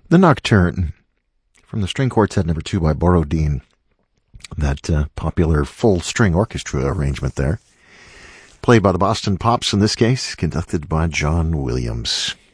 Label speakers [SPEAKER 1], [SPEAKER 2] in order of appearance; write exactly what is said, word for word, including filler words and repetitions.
[SPEAKER 1] The Nocturne, from the String Quartet Number Two by Borodin. That uh, popular full string orchestra arrangement there. Played by the Boston Pops in this case, conducted by John Williams.